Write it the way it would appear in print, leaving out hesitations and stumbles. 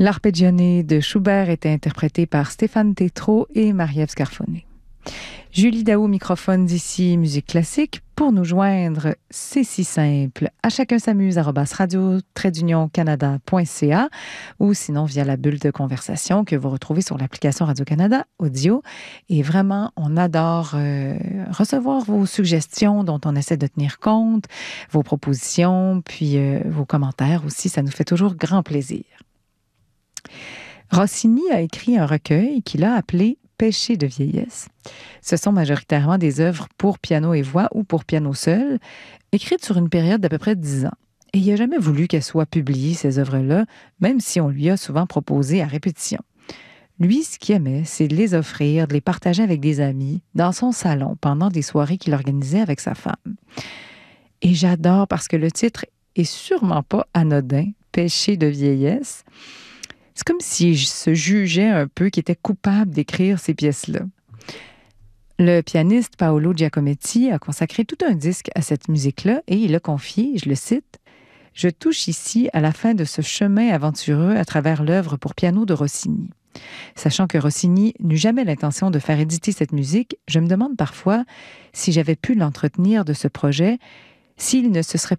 L'arpeggione de Schubert était interprété par Stéphane Tétrault et Marie-Ève Scarfone. Julie Daou, microphone d'ici Musique Classique. Pour nous joindre, c'est si simple. À chacun s'amuse @radio-canada.ca ou sinon via la bulle de conversation que vous retrouvez sur l'application Radio-Canada Audio. Et vraiment, on adore recevoir vos suggestions dont on essaie de tenir compte, vos propositions, puis vos commentaires aussi. Ça nous fait toujours grand plaisir. Rossini a écrit un recueil qu'il a appelé Péché de vieillesse. Ce sont majoritairement des œuvres pour piano et voix ou pour piano seul, écrites sur une période d'à peu près 10 ans. Et il n'a jamais voulu qu'elles soient publiées, ces œuvres-là, même si on lui a souvent proposé à répétition. Lui, ce qu'il aimait, c'est de les offrir, de les partager avec des amis, dans son salon, pendant des soirées qu'il organisait avec sa femme. Et j'adore parce que le titre est sûrement pas anodin, Péché de vieillesse. C'est comme s'il se jugeait un peu qu'il était coupable d'écrire ces pièces-là. Le pianiste Paolo Giacometti a consacré tout un disque à cette musique-là et il a confié, je le cite, « Je touche ici à la fin de ce chemin aventureux à travers l'œuvre pour piano de Rossini. Sachant que Rossini n'eut jamais l'intention de faire éditer cette musique, je me demande parfois si j'avais pu l'entretenir de ce projet, s'il ne se serait